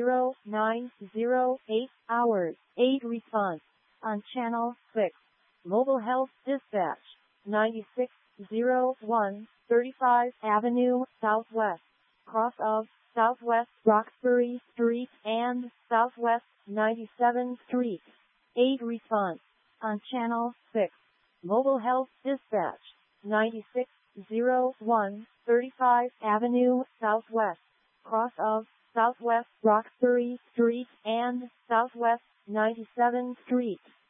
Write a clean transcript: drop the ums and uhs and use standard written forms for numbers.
0908 hours. 8 response on channel 6. Mobile Health Dispatch 9601 35 Avenue Southwest, cross of Southwest Roxbury Street and Southwest 97th Street. 8 response on channel 6. Mobile Health Dispatch 9601 35 Avenue Southwest, cross of Southwest Roxbury Street and Southwest 97th Street.